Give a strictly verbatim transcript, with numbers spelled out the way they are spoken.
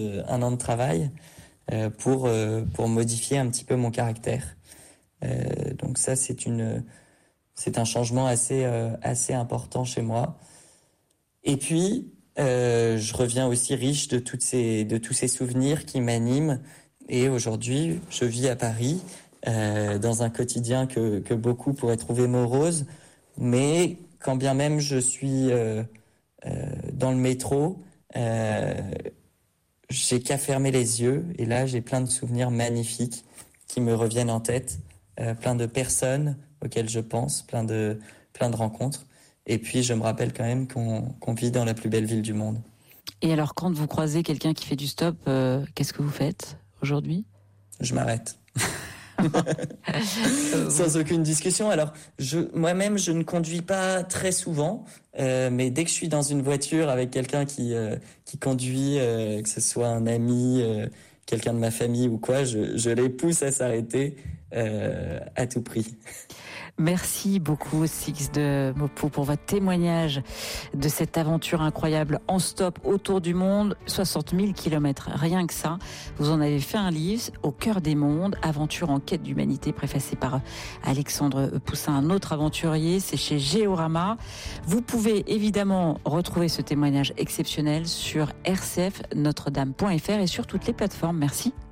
un an de travail euh, pour, euh, pour modifier un petit peu mon caractère. Euh, donc ça, c'est, une, c'est un changement assez, euh, assez important chez moi. Et puis, euh, je reviens aussi riche de, toutes ces, de tous ces souvenirs qui m'animent. Et aujourd'hui, je vis à Paris, euh, dans un quotidien que, que beaucoup pourraient trouver morose. Mais quand bien même je suis euh, euh, dans le métro, euh, j'ai qu'à fermer les yeux. Et là, j'ai plein de souvenirs magnifiques qui me reviennent en tête. Euh, plein de personnes auxquelles je pense, plein de, plein de rencontres. Et puis, je me rappelle quand même qu'on, qu'on vit dans la plus belle ville du monde. Et alors, quand vous croisez quelqu'un qui fait du stop, euh, qu'est-ce que vous faites aujourd'hui ? Je m'arrête. Sans aucune discussion. Alors, je, moi-même, je ne conduis pas très souvent, euh, mais dès que je suis dans une voiture avec quelqu'un qui, euh, qui conduit, euh, que ce soit un ami, euh, quelqu'un de ma famille ou quoi, je, je les pousse à s'arrêter euh, à tout prix. Merci beaucoup Six de Maupoux pour votre témoignage de cette aventure incroyable en stop autour du monde, soixante mille kilomètres, rien que ça. Vous en avez fait un livre, Au cœur des mondes, aventure en quête d'humanité, préfacé par Alexandre Poussin, un autre aventurier, c'est chez Géorama. Vous pouvez évidemment retrouver ce témoignage exceptionnel sur r c f notre dame point f r et sur toutes les plateformes. Merci.